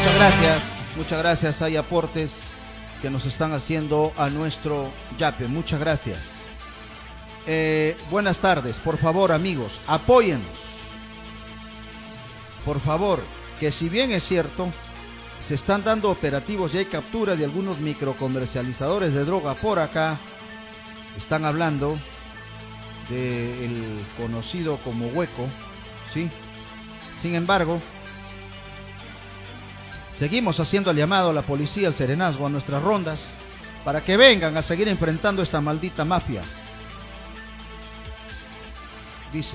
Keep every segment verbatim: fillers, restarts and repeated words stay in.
Muchas gracias, muchas gracias. Hay aportes que nos están haciendo a nuestro yape. Muchas gracias. Eh, buenas tardes. Por favor, amigos, apóyennos. Por favor, que si bien es cierto, se están dando operativos y hay captura de algunos microcomercializadores de droga por acá. Están hablando del conocido como Hueco, ¿sí? Sin embargo, seguimos haciendo el llamado a la policía, al serenazgo, a nuestras rondas, para que vengan a seguir enfrentando esta maldita mafia. Dice,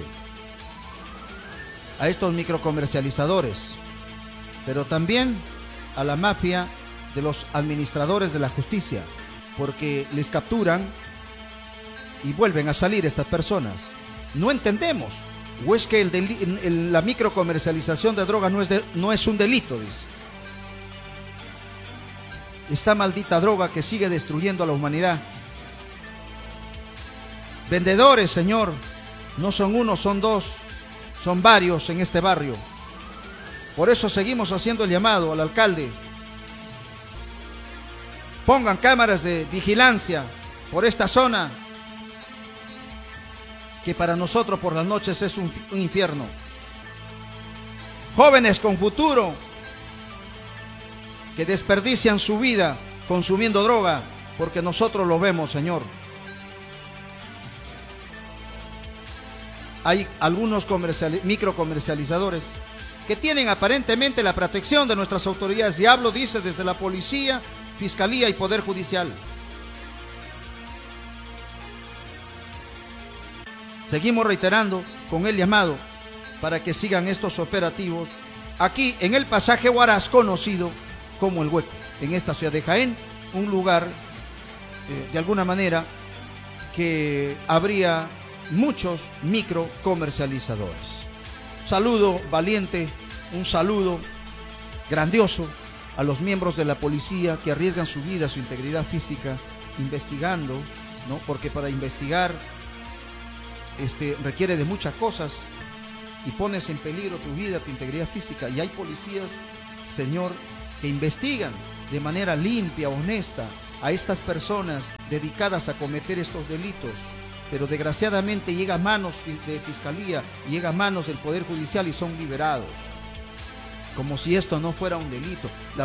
a estos microcomercializadores, pero también a la mafia de los administradores de la justicia, porque les capturan y vuelven a salir estas personas. No entendemos, o es que el deli- el, la microcomercialización de droga no es, de, no es un delito, dice. Esta maldita droga que sigue destruyendo a la humanidad. Vendedores, señor, no son uno, son dos, son varios en este barrio. Por eso seguimos haciendo el llamado al alcalde. Pongan cámaras de vigilancia por esta zona, que para nosotros por las noches es un, un infierno. Jóvenes con futuro que desperdician su vida consumiendo droga, porque nosotros lo vemos, señor. Hay algunos comerciali- microcomercializadores que tienen aparentemente la protección de nuestras autoridades, y hablo, dice, desde la policía, fiscalía y poder judicial. Seguimos reiterando con el llamado para que sigan estos operativos aquí en el pasaje Huaraz, conocido como El Hueco, en esta ciudad de Jaén, un lugar eh, de alguna manera que habría muchos microcomercializadores. Un saludo valiente, un saludo grandioso a los miembros de la policía que arriesgan su vida, su integridad física, investigando, ¿no? Porque para investigar este, requiere de muchas cosas y pones en peligro tu vida, tu integridad física. Y hay policías, señor, que investigan de manera limpia, honesta, a estas personas dedicadas a cometer estos delitos, pero desgraciadamente llega a manos de fiscalía, llega a manos del poder judicial y son liberados, como si esto no fuera un delito. La